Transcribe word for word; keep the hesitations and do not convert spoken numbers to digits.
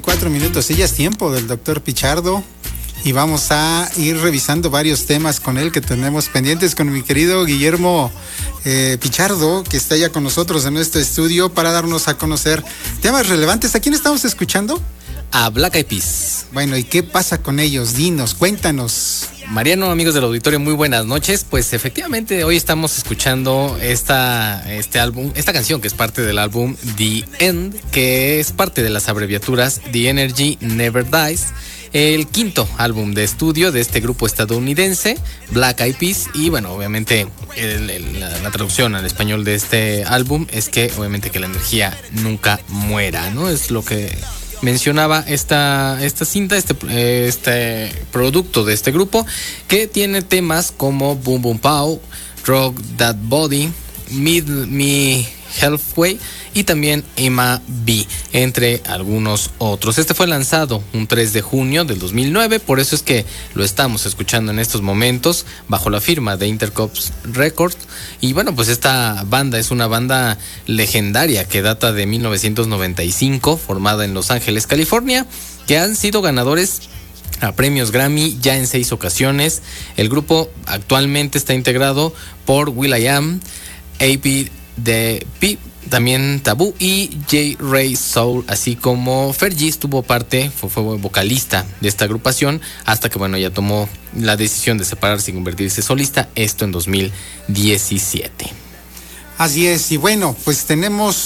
Cuatro minutos, y ya es tiempo del doctor Pichardo y vamos a ir revisando varios temas con él que tenemos pendientes con mi querido Guillermo eh, Pichardo, que está ya con nosotros en este estudio para darnos a conocer temas relevantes. ¿A quién estamos escuchando? A Black Eyed Peas. Bueno, ¿y qué pasa con ellos? Dinos, cuéntanos. Mariano, amigos del auditorio, muy buenas noches. Pues efectivamente hoy estamos escuchando esta, este álbum, esta canción que es parte del álbum The End, que es parte de las abreviaturas The Energy Never Dies, el quinto álbum de estudio de este grupo estadounidense, Black Eyed Peas. Y bueno, obviamente el, el, la, la traducción al español de este álbum es que obviamente que la energía nunca muera, ¿no? Es lo que mencionaba esta, esta cinta, este, este producto de este grupo, que tiene temas como Boom Boom Pow, Rock That Body, Meet Me Halfway y también Emma B, entre algunos otros. Este fue lanzado un tres de junio del dos mil nueve, por eso es que lo estamos escuchando en estos momentos bajo la firma de Intercops Records. Y bueno, pues esta banda es una banda legendaria que data de mil novecientos noventa y cinco, formada en Los Ángeles, California, que han sido ganadores a premios Grammy ya en seis ocasiones. El grupo actualmente está integrado por will.i.am, A P de P, también Taboo y J. Ray Soul, así como Fergie estuvo parte, fue, fue vocalista de esta agrupación, hasta que bueno, ya tomó la decisión de separarse y convertirse solista, esto en dos mil diecisiete. Así es, y bueno, pues tenemos